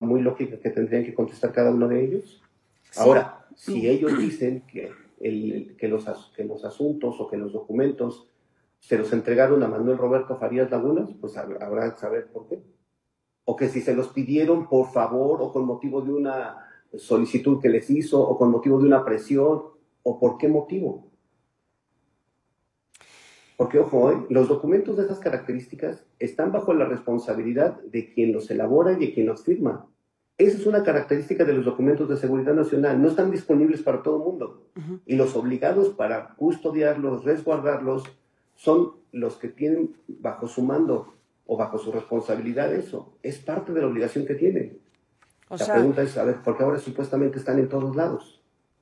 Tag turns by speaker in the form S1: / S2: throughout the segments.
S1: muy lógica que tendrían que contestar cada uno de ellos.
S2: Sí.
S1: Ahora, si ellos dicen que los asuntos o que los documentos se los entregaron a Manuel Roberto Farías Lagunas, pues habrá que saber por qué. O que si se los pidieron por favor o con motivo de una solicitud que les hizo o con motivo de una presión, o por qué motivo. Porque, ojo, los documentos de esas características están bajo la responsabilidad de quien los elabora y de quien los firma. Esa es una característica de los documentos de seguridad nacional. No están disponibles para todo el mundo.
S2: Uh-huh.
S1: Y los obligados para custodiarlos, resguardarlos, son los que tienen bajo su mando o bajo su responsabilidad eso. Es parte de la obligación que tienen. La pregunta es, a ver, ¿por qué ahora supuestamente están en todos lados?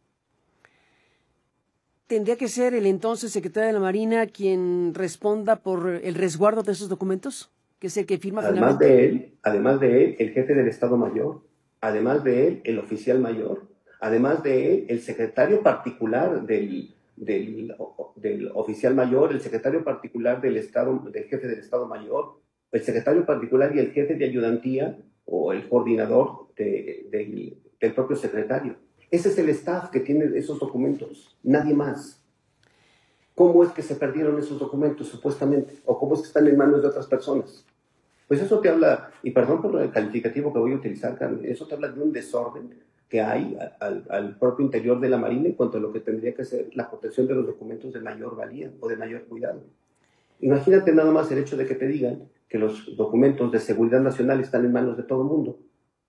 S2: ¿Tendría que ser el entonces secretario de la Marina quien responda por el resguardo de esos documentos? ¿Que es el que firma finalmente?
S1: Además de él, el jefe del Estado Mayor, además de él, el oficial mayor, además de él, el secretario particular del oficial mayor, el secretario particular del jefe del Estado Mayor, el secretario particular y el jefe de ayudantía o el coordinador del propio secretario. Ese es el staff que tiene esos documentos, nadie más. ¿Cómo es que se perdieron esos documentos, supuestamente? ¿O cómo es que están en manos de otras personas? Pues eso te habla, y perdón por el calificativo que voy a utilizar, Carmen, eso te habla de un desorden que hay al propio interior de la Marina en cuanto a lo que tendría que ser la protección de los documentos de mayor valía o de mayor cuidado. Imagínate nada más el hecho de que te digan que los documentos de seguridad nacional están en manos de todo el mundo.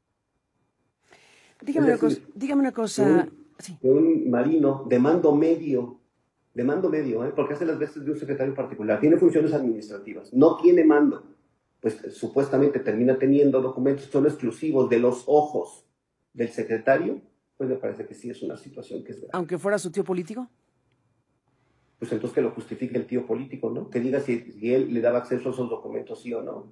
S2: Dígame una cosa.
S1: De un marino de mando medio, porque hace las veces de un secretario particular, tiene funciones administrativas, no tiene mando, pues supuestamente termina teniendo documentos que son exclusivos de los ojos del secretario, pues me parece que sí es una situación que es grave.
S2: ¿Aunque fuera su tío político?
S1: Pues entonces que lo justifique el tío político, ¿no? Que diga si él le daba acceso a esos documentos, sí o no.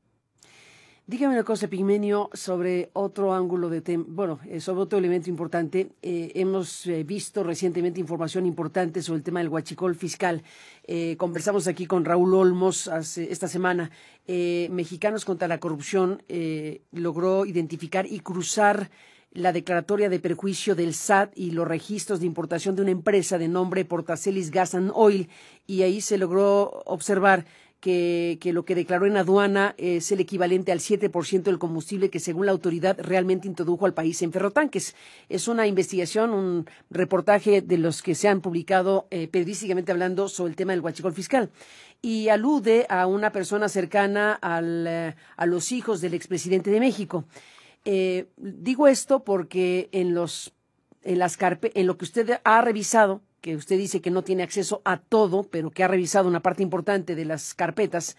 S2: Dígame una cosa, Pigmenio, sobre otro ángulo de tema, sobre otro elemento importante. Hemos visto recientemente información importante sobre el tema del huachicol fiscal. Conversamos aquí con Raúl Olmos esta semana. Mexicanos contra la Corrupción logró identificar y cruzar la declaratoria de perjuicio del SAT y los registros de importación de una empresa de nombre Portacelis Gas and Oil, y ahí se logró observar que lo que declaró en aduana es el equivalente al 7% del combustible que según la autoridad realmente introdujo al país en ferrotanques. Es una investigación, un reportaje de los que se han publicado periodísticamente hablando sobre el tema del huachicol fiscal, y alude a una persona cercana a los hijos del expresidente de México. Digo esto porque en lo que usted ha revisado, que usted dice que no tiene acceso a todo, pero que ha revisado una parte importante de las carpetas,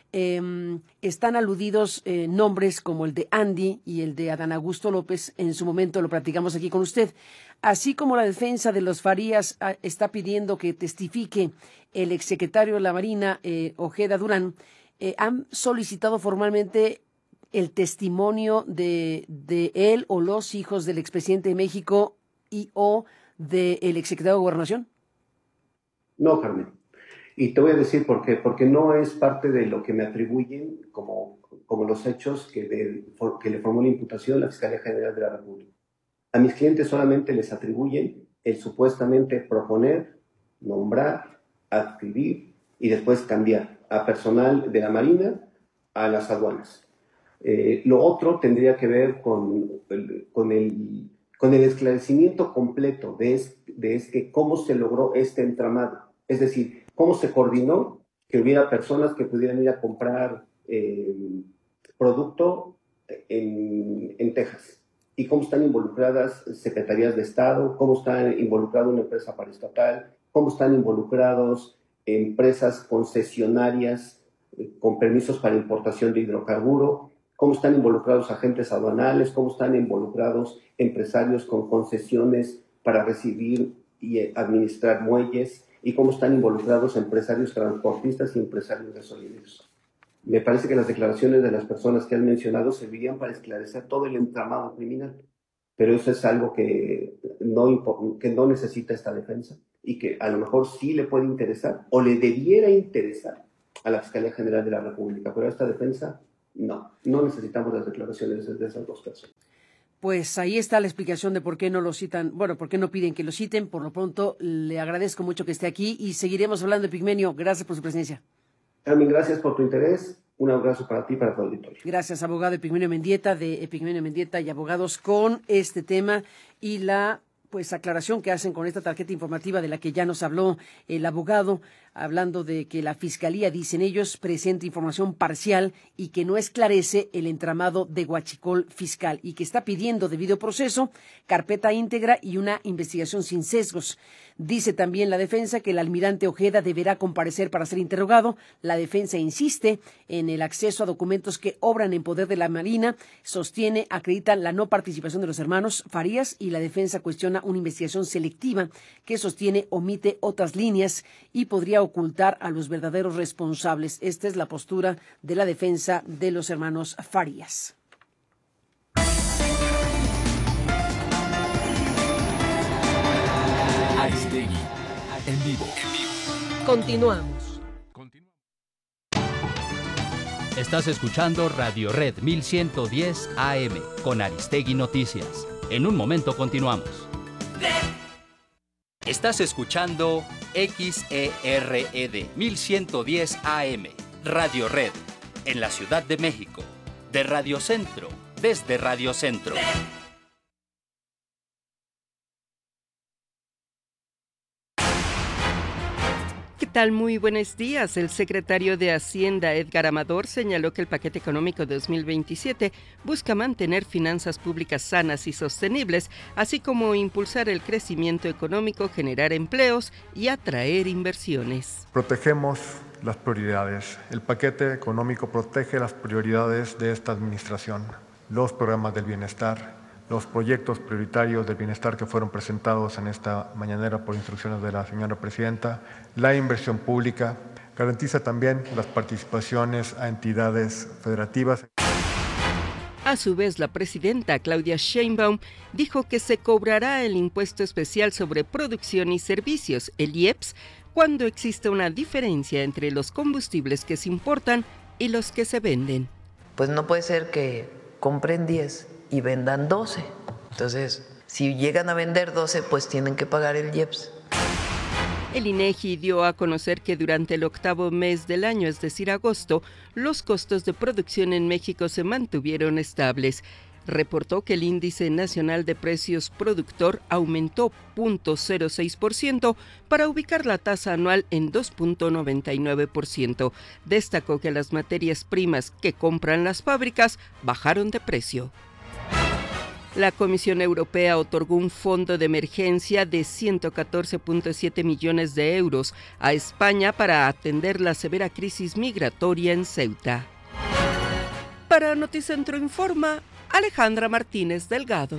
S2: están aludidos nombres como el de Andy y el de Adán Augusto López. En su momento lo platicamos aquí con usted. Así como la defensa de los Farías está pidiendo que testifique el exsecretario de la Marina, Ojeda Durán, han solicitado formalmente el testimonio de él o los hijos del expresidente de México y o del exsecretario de Gobernación.
S1: No, Carmen. Y te voy a decir por qué. Porque no es parte de lo que me atribuyen como los hechos que le formó la imputación la Fiscalía General de la República. A mis clientes solamente les atribuyen el supuestamente proponer, nombrar, adquirir y después cambiar a personal de la Marina a las aduanas. Lo otro tendría que ver con el esclarecimiento completo de cómo se logró este entramado. Es decir, cómo se coordinó que hubiera personas que pudieran ir a comprar producto en Texas, y cómo están involucradas secretarías de Estado, cómo está involucrada una empresa paraestatal, cómo están involucrados empresas concesionarias con permisos para importación de hidrocarburo, cómo están involucrados agentes aduanales, cómo están involucrados empresarios con concesiones para recibir y administrar muelles, y cómo están involucrados empresarios transportistas y empresarios gasolineros. Me parece que las declaraciones de las personas que han mencionado servirían para esclarecer todo el entramado criminal, pero eso es algo que no necesita esta defensa y que a lo mejor sí le puede interesar o le debiera interesar a la Fiscalía General de la República, pero esta defensa no necesitamos las declaraciones de esas dos personas.
S2: Pues ahí está la explicación de por qué no lo citan, por qué no piden que lo citen. Por lo pronto, le agradezco mucho que esté aquí y seguiremos hablando, Epigmenio. Gracias por su presencia.
S1: Carmen, gracias por tu interés. Un abrazo para ti y para tu auditorio.
S2: Gracias, abogado Epigmenio Mendieta, de Epigmenio Mendieta y Abogados, con este tema y la aclaración que hacen con esta tarjeta informativa de la que ya nos habló el abogado, hablando de que la Fiscalía, dicen ellos, presenta información parcial y que no esclarece el entramado de huachicol fiscal y que está pidiendo debido proceso, carpeta íntegra y una investigación sin sesgos. Dice también la defensa que el almirante Ojeda deberá comparecer para ser interrogado. La defensa insiste en el acceso a documentos que obran en poder de la Marina, acreditan la no participación de los hermanos Farías y la defensa cuestiona una investigación selectiva que omite otras líneas y podría ocultar a los verdaderos responsables. Esta es la postura de la defensa de los hermanos Farías.
S3: Aristegui, en vivo.
S4: Continuamos.
S3: Estás escuchando Radio Red 1110 AM con Aristegui Noticias. En un momento continuamos. Estás escuchando XERED 1110 AM, Radio Red, en la Ciudad de México, de Radio Centro, desde Radio Centro.
S4: ¿Qué tal? Muy buenos días. El secretario de Hacienda, Edgar Amador, señaló que el paquete económico 2027 busca mantener finanzas públicas sanas y sostenibles, así como impulsar el crecimiento económico, generar empleos y atraer inversiones.
S5: Protegemos las prioridades. El paquete económico protege las prioridades de esta administración, los programas del bienestar, los proyectos prioritarios del bienestar que fueron presentados en esta mañanera por instrucciones de la señora presidenta, la inversión pública, garantiza también las participaciones a entidades federativas.
S4: A su vez, la presidenta Claudia Sheinbaum dijo que se cobrará el impuesto especial sobre producción y servicios, el IEPS, cuando existe una diferencia entre los combustibles que se importan y los que se venden.
S6: Pues no puede ser que compren 10 y vendan 12. Entonces, si llegan a vender 12, pues tienen que pagar el IEPS.
S4: El INEGI dio a conocer que durante el octavo mes del año, es decir, agosto, los costos de producción en México se mantuvieron estables. Reportó que el índice nacional de precios productor aumentó 0.06% para ubicar la tasa anual en 2.99%. Destacó que las materias primas que compran las fábricas bajaron de precio. La Comisión Europea otorgó un fondo de emergencia de 114.7 millones de euros a España para atender la severa crisis migratoria en Ceuta. Para Noticentro Informa, Alejandra Martínez Delgado.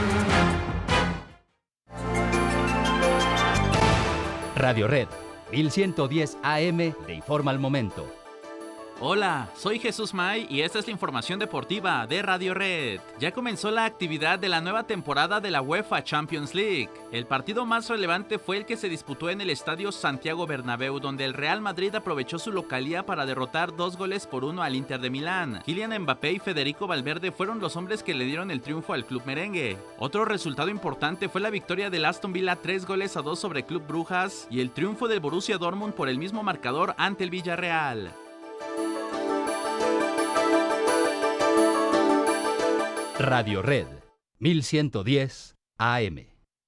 S3: Radio Red 1110 AM te informa al momento.
S7: Hola, soy Jesús May y esta es la información deportiva de Radio Red. Ya comenzó la actividad de la nueva temporada de la UEFA Champions League. El partido más relevante fue el que se disputó en el estadio Santiago Bernabéu, donde el Real Madrid aprovechó su localía para derrotar 2-1 al Inter de Milán. Kylian Mbappé y Federico Valverde fueron los hombres que le dieron el triunfo al club merengue. Otro resultado importante fue la victoria del Aston Villa 3-2 sobre Club Brujas y el triunfo del Borussia Dortmund por el mismo marcador ante el Villarreal.
S3: Radio Red 1110 AM.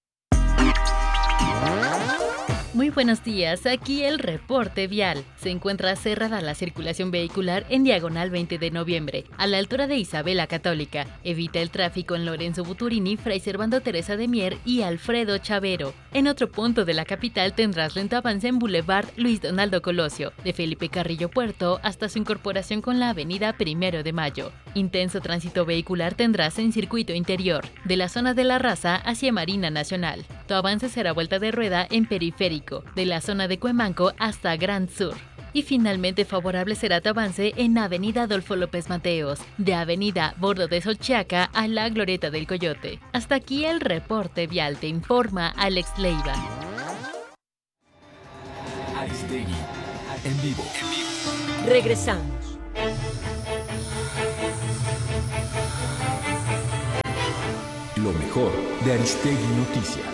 S8: Muy buenos días, aquí el reporte vial. Se encuentra cerrada la circulación vehicular en diagonal 20 de noviembre, a la altura de Isabela Católica. Evita el tráfico en Lorenzo Buturini, Fray Servando Teresa de Mier y Alfredo Chavero. En otro punto de la capital tendrás lento avance en Boulevard Luis Donaldo Colosio, de Felipe Carrillo Puerto hasta su incorporación con la avenida 1 de Mayo. Intenso tránsito vehicular tendrás en circuito interior, de la zona de La Raza hacia Marina Nacional. Tu avance será vuelta de rueda en periférico, de la zona de Cuemanco hasta Grand Sur. Y finalmente favorable será tu avance en Avenida Adolfo López Mateos, de Avenida Bordo de Xochiaca a la Glorieta del Coyote. Hasta aquí el reporte vial, te informa Alex Leiva.
S3: Aristegui, en vivo.
S4: Regresamos.
S9: Lo mejor de Aristegui Noticias.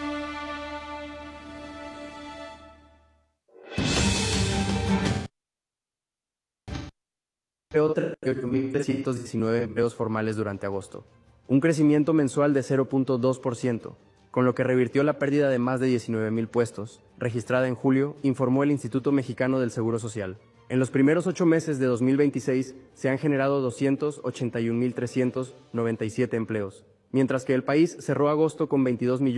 S10: Creó 38.319 empleos formales durante agosto, un crecimiento mensual de 0.2%, con lo que revirtió la pérdida de más de 19.000 puestos, registrada en julio, informó el Instituto Mexicano del Seguro Social. En los primeros 8 meses de 2026 se han generado 281.397 empleos, mientras que el país cerró agosto con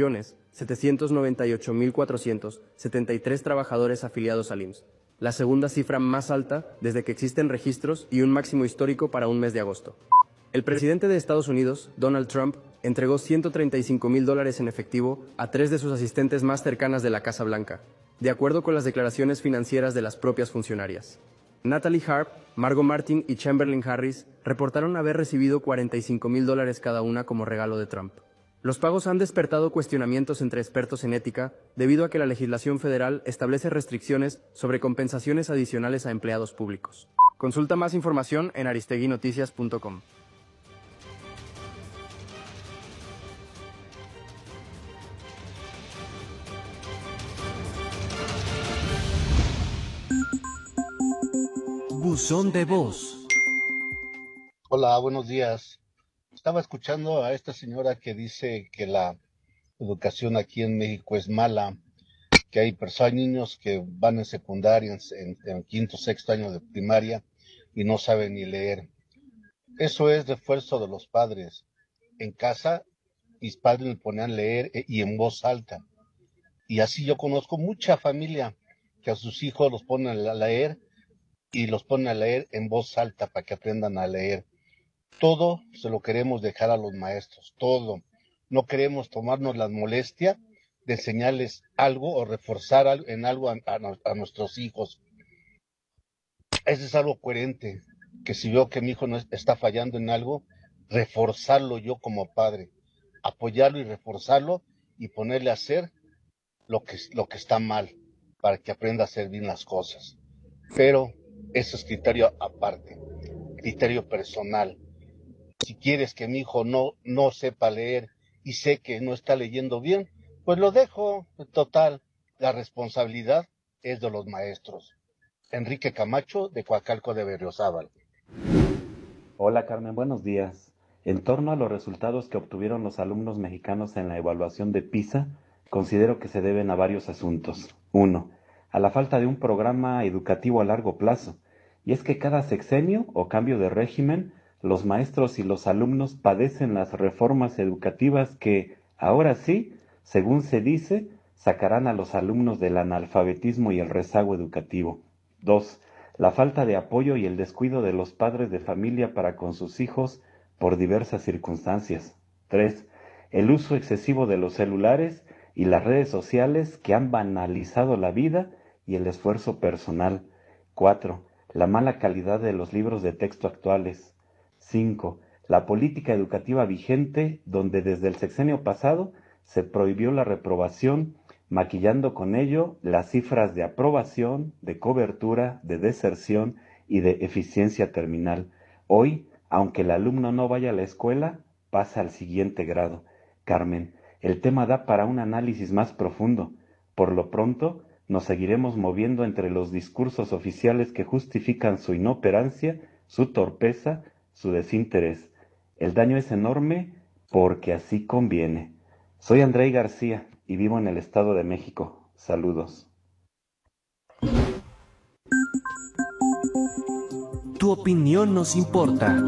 S10: 22.798.473 trabajadores afiliados al IMSS, la segunda cifra más alta desde que existen registros y un máximo histórico para un mes de agosto. El presidente de Estados Unidos, Donald Trump, entregó $135,000 en efectivo a 3 de sus asistentes más cercanas de la Casa Blanca, de acuerdo con las declaraciones financieras de las propias funcionarias. Natalie Harp, Margot Martin y Chamberlain Harris reportaron haber recibido $45,000 cada una como regalo de Trump. Los pagos han despertado cuestionamientos entre expertos en ética debido a que la legislación federal establece restricciones sobre compensaciones adicionales a empleados públicos. Consulta más información en aristeguinoticias.com.
S9: Buzón de voz.
S11: Hola, buenos días. Estaba escuchando a esta señora que dice que la educación aquí en México es mala, que hay niños que van en secundaria, en quinto, sexto año de primaria y no saben ni leer. Eso es refuerzo de los padres. En casa, mis padres me ponían a leer y en voz alta. Y así yo conozco mucha familia que a sus hijos los ponen a leer y los ponen a leer en voz alta para que aprendan a leer. Todo se lo queremos dejar a los maestros, todo. No queremos tomarnos la molestia de enseñarles algo o reforzar en algo a nuestros hijos. Eso es algo coherente, que si veo que mi hijo no está fallando en algo, reforzarlo yo como padre, apoyarlo y reforzarlo y ponerle a hacer lo que está mal, para que aprenda a hacer bien las cosas. Pero eso es criterio aparte, criterio personal. Si quieres que mi hijo no sepa leer y sé que no está leyendo bien, pues lo dejo. Total, la responsabilidad es de los maestros. Enrique Camacho, de Coacalco de Berriozábal.
S12: Hola Carmen, buenos días. En torno a los resultados que obtuvieron los alumnos mexicanos en la evaluación de PISA, considero que se deben a varios asuntos. 1. A la falta de un programa educativo a largo plazo. Y es que cada sexenio o cambio de régimen, los maestros y los alumnos padecen las reformas educativas que, ahora sí, según se dice, sacarán a los alumnos del analfabetismo y el rezago educativo. 2. La falta de apoyo y el descuido de los padres de familia para con sus hijos por diversas circunstancias. 3. El uso excesivo de los celulares y las redes sociales que han banalizado la vida y el esfuerzo personal. 4. La mala calidad de los libros de texto actuales. 5. La política educativa vigente, donde desde el sexenio pasado se prohibió la reprobación, maquillando con ello las cifras de aprobación, de cobertura, de deserción y de eficiencia terminal. Hoy, aunque el alumno no vaya a la escuela, pasa al siguiente grado. Carmen, el tema da para un análisis más profundo. Por lo pronto, nos seguiremos moviendo entre los discursos oficiales que justifican su inoperancia, su torpeza, su desinterés. El daño es enorme porque así conviene. Soy Andrei García y vivo en el Estado de México. Saludos.
S9: Tu opinión nos importa.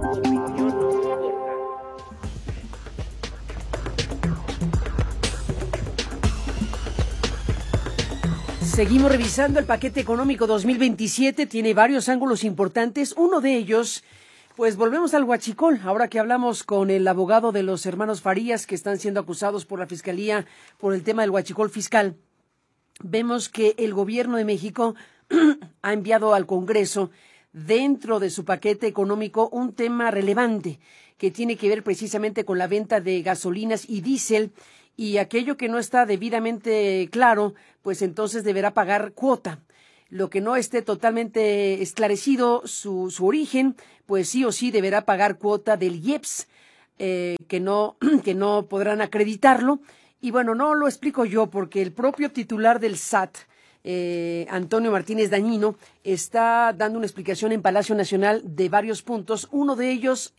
S2: Seguimos revisando el paquete económico 2027, tiene varios ángulos importantes, uno de ellos, pues volvemos al huachicol, ahora que hablamos con el abogado de los hermanos Farías que están siendo acusados por la Fiscalía por el tema del huachicol fiscal. Vemos que el gobierno de México ha enviado al Congreso dentro de su paquete económico un tema relevante que tiene que ver precisamente con la venta de gasolinas y diésel. Y aquello que no está debidamente claro, pues entonces deberá pagar cuota. Lo que no esté totalmente esclarecido su origen, pues sí o sí deberá pagar cuota del IEPS. que no podrán acreditarlo. Y bueno, no lo explico yo porque el propio titular del SAT, Antonio Martínez Dañino, está dando una explicación en Palacio Nacional de varios puntos, uno de ellos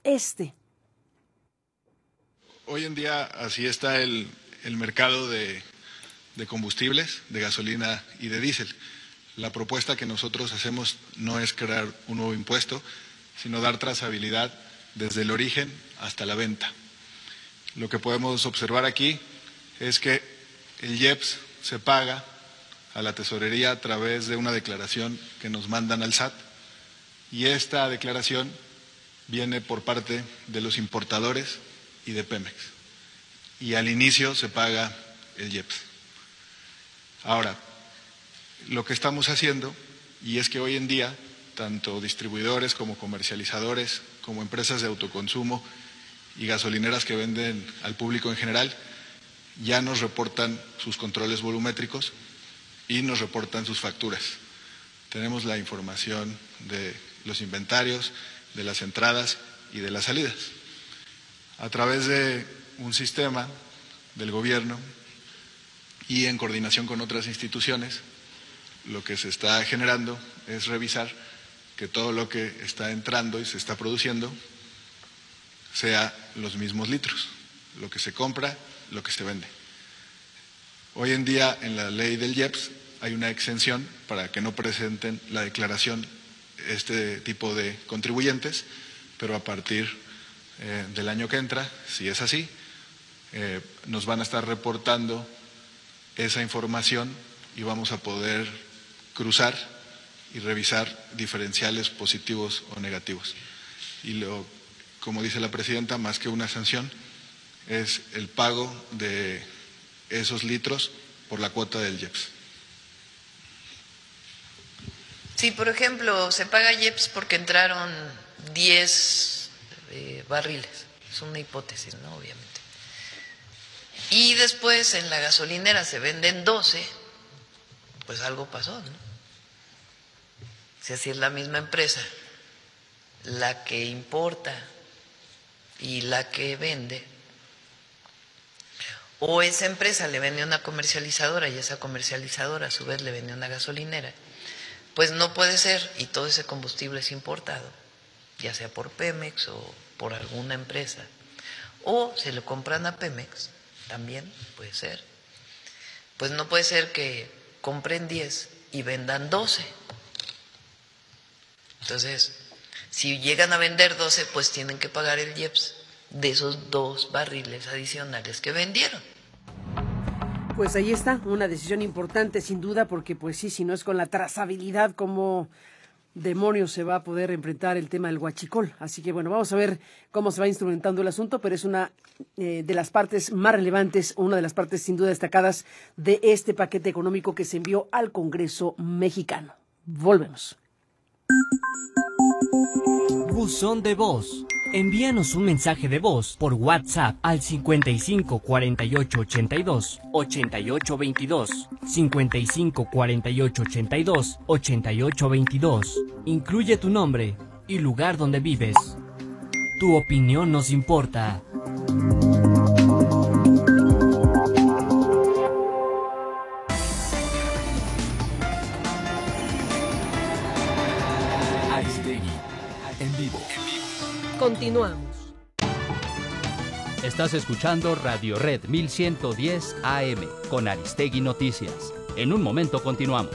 S13: Hoy en día así está el mercado de combustibles, de gasolina y de diésel. La propuesta que nosotros hacemos no es crear un nuevo impuesto, sino dar trazabilidad desde el origen hasta la venta. Lo que podemos observar aquí es que el IEPS se paga a la tesorería a través de una declaración que nos mandan al SAT, y esta declaración viene por parte de los importadores y de Pemex, y al inicio se paga el IEPS. Ahora, lo que estamos haciendo, y es que hoy en día tanto distribuidores como comercializadores, como empresas de autoconsumo y gasolineras que venden al público en general, ya nos reportan sus controles volumétricos y nos reportan sus facturas. Tenemos la información de los inventarios, de las entradas y de las salidas. A través de un sistema del gobierno y en coordinación con otras instituciones, lo que se está generando es revisar que todo lo que está entrando y se está produciendo sea los mismos litros, lo que se compra, lo que se vende. Hoy en día en la ley del IEPS hay una exención para que no presenten la declaración este tipo de contribuyentes, pero a partir del año que entra, si es así, nos van a estar reportando esa información y vamos a poder cruzar y revisar diferenciales positivos o negativos. Y como dice la presidenta, más que una sanción, es el pago de esos litros por la cuota del IEPS.
S6: Sí, por ejemplo, se paga IEPS porque entraron 10 barriles. Es una hipótesis, ¿no? Obviamente. Y después en la gasolinera se venden 12, pues algo pasó, ¿no? Si es la misma empresa la que importa y la que vende, o esa empresa le vende a una comercializadora y esa comercializadora a su vez le vende a una gasolinera, pues no puede ser, y todo ese combustible es importado, ya sea por Pemex o por alguna empresa, o se lo compran a Pemex, también puede ser, pues no puede ser que compren 10 y vendan 12. Entonces, si llegan a vender 12, pues tienen que pagar el IEPS de esos 2 barriles adicionales que vendieron.
S2: Pues ahí está, una decisión importante sin duda, porque pues sí, si no es con la trazabilidad, ¿cómo demonios se va a poder enfrentar el tema del huachicol? Así que bueno, vamos a ver cómo se va instrumentando el asunto, pero es una de las partes más relevantes, una de las partes sin duda destacadas de este paquete económico que se envió al Congreso mexicano. Volvemos.
S9: Buzón de voz. Envíanos un mensaje de voz por WhatsApp al 55 48 82 88 22, 55 48 82 88 22. Incluye tu nombre y lugar donde vives. Tu opinión nos importa.
S3: En vivo.
S2: Continuamos.
S3: Estás escuchando Radio Red 1110 AM con Aristegui Noticias. En un momento continuamos.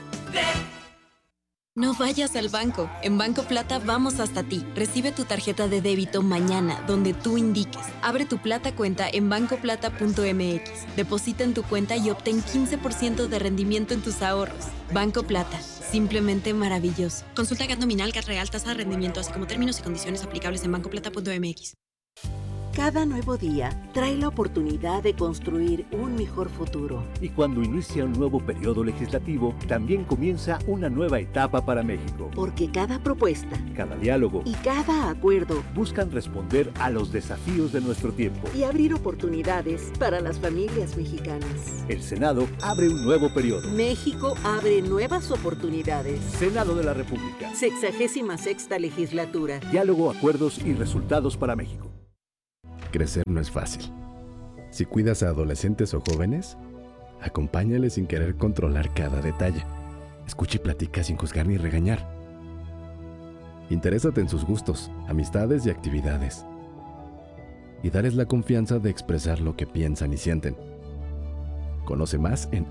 S14: No vayas al banco. En Banco Plata vamos hasta ti. Recibe tu tarjeta de débito mañana, donde tú indiques. Abre tu Plata cuenta en bancoplata.mx. Deposita en tu cuenta y obtén 15% de rendimiento en tus ahorros. Banco Plata. Simplemente maravilloso. Consulta GAT nominal, GAT real, tasa de rendimiento, así como términos y condiciones aplicables en bancoplata.mx.
S15: Cada nuevo día trae la oportunidad de construir un mejor futuro.
S16: Y cuando inicia un nuevo periodo legislativo, también comienza una nueva etapa para México.
S15: Porque cada propuesta,
S16: cada diálogo
S15: y cada acuerdo
S16: buscan responder a los desafíos de nuestro tiempo
S15: y abrir oportunidades para las familias mexicanas.
S16: El Senado abre un nuevo periodo.
S15: México abre nuevas oportunidades.
S16: Senado de la República.
S15: 66ª legislatura.
S16: Diálogo, acuerdos y resultados para México.
S17: Crecer no es fácil. Si cuidas a adolescentes o jóvenes, acompáñales sin querer controlar cada detalle. Escucha y platica sin juzgar ni regañar. Interésate en sus gustos, amistades y actividades. Y dales la confianza de expresar lo que piensan y sienten. Conoce más en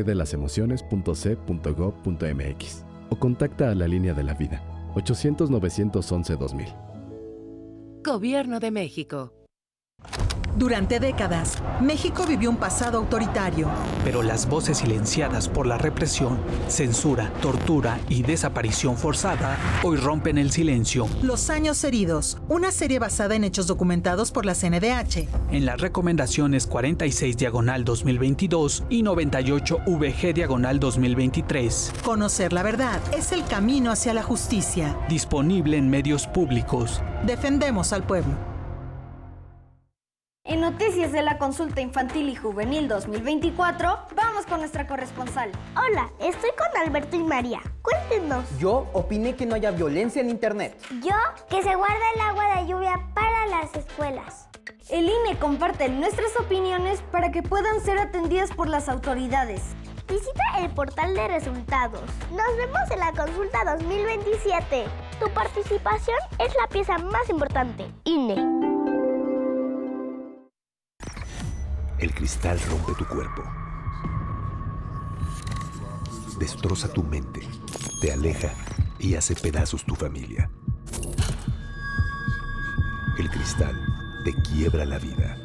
S17: abcdelasemociones.c.gov.mx o contacta a la Línea de la Vida, 800-911-2000.
S18: Gobierno de México.
S19: Durante décadas, México vivió un pasado autoritario.
S20: Pero las voces silenciadas por la represión, censura, tortura y desaparición forzada hoy rompen el silencio.
S19: Los años heridos, una serie basada en hechos documentados por la CNDH.
S20: En las recomendaciones 46/2022 y 98VG/2023.
S19: Conocer la verdad es el camino hacia la justicia.
S20: Disponible en medios públicos.
S19: Defendemos al pueblo.
S21: En Noticias de la Consulta Infantil y Juvenil 2024, vamos con nuestra corresponsal.
S22: Hola, estoy con Alberto y María. Cuéntenos.
S23: Yo opiné que no haya violencia en Internet.
S22: Yo, que se guarda el agua de lluvia para las escuelas.
S21: El INE comparte nuestras opiniones para que puedan ser atendidas por las autoridades.
S22: Visita el portal de resultados. Nos vemos en la Consulta 2027. Tu participación es la pieza más importante. INE.
S24: El cristal rompe tu cuerpo, destroza tu mente, te aleja y hace pedazos tu familia. El cristal te quiebra la vida.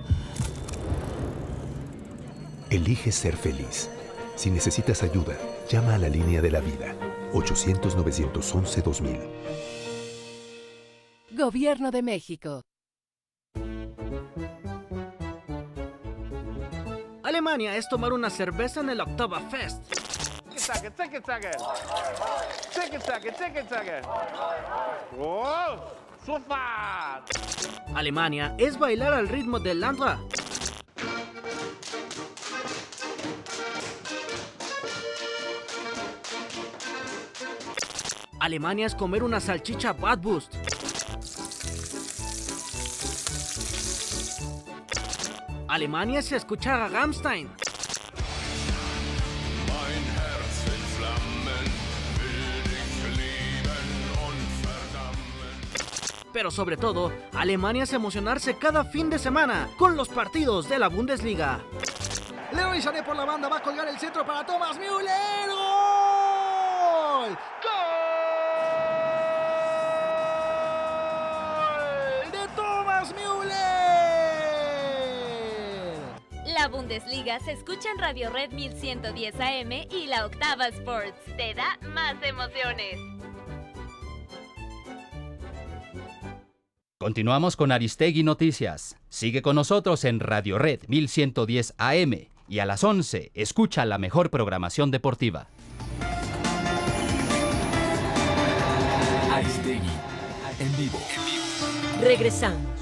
S24: Elige ser feliz. Si necesitas ayuda, llama a la Línea de la Vida, 800-911-2000.
S18: Gobierno de México.
S25: Alemania es tomar una cerveza en el Oktoberfest. Alemania es bailar al ritmo del Landra. Alemania es comer una salchicha Bratwurst. Alemania es escuchar a Rammstein. Pero sobre todo, Alemania es emocionarse cada fin de semana con los partidos de la Bundesliga. Leroy Sané por la banda va a colgar el centro para Thomas Müller. ¡Gol! ¡Gol! ¡De Thomas Müller!
S26: La Bundesliga se escucha en Radio Red 1110 AM y la Octava Sports. Te da más emociones.
S3: Continuamos con Aristegui Noticias. Sigue con nosotros en Radio Red 1110 AM y a las 11 escucha la mejor programación deportiva.
S27: Aristegui en vivo.
S18: Regresamos.